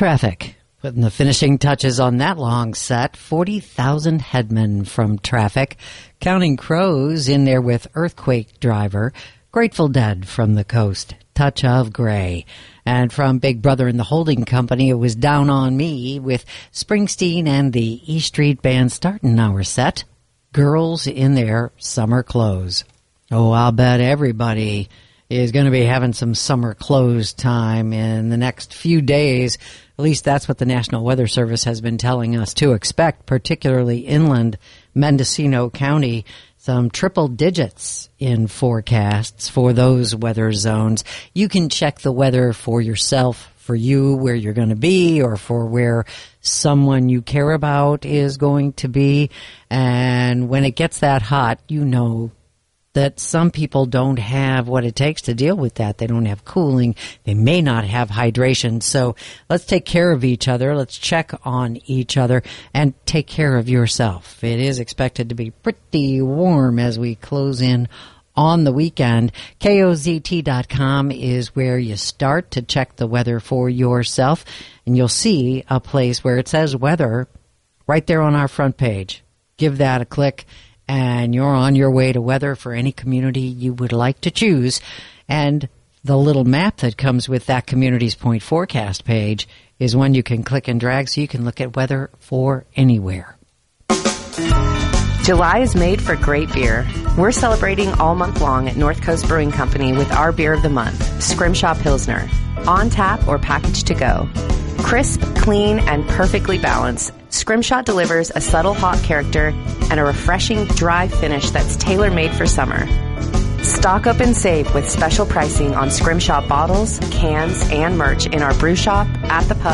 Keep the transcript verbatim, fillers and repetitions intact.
Traffic. Putting the finishing touches on that long set, forty thousand headmen from Traffic. Counting Crows in there with Earthquake Driver. Grateful Dead from the Coast, Touch of Grey. And from Big Brother and the Holding Company, it was Down on Me with Springsteen and the E Street Band starting our set. Girls in their summer clothes. Oh, I'll bet everybody is going to be having some summer clothes time in the next few days. At least that's what the National Weather Service has been telling us to expect, particularly inland Mendocino County. Some triple digits in forecasts for those weather zones. You can check the weather for yourself, for you, where you're going to be, or for where someone you care about is going to be. And when it gets that hot, you know that some people don't have what it takes to deal with that. They don't have cooling. They may not have hydration. So let's take care of each other. Let's check on each other and take care of yourself. It is expected to be pretty warm as we close in on the weekend. K O Z T dot com is where you start to check the weather for yourself. And you'll see a place where it says weather right there on our front page. Give that a click, and you're on your way to weather for any community you would like to choose. And the little map that comes with that Communities Point forecast page is one you can click and drag so you can look at weather for anywhere. July is made for great beer. We're celebrating all month long at North Coast Brewing Company with our beer of the month, Scrimshaw Pilsner. On tap or packaged to go. Crisp, clean, and perfectly balanced, Scrimshaw delivers a subtle hop character and a refreshing dry finish that's tailor-made for summer. Stock up and save with special pricing on Scrimshaw bottles, cans, and merch in our brew shop, at the pub,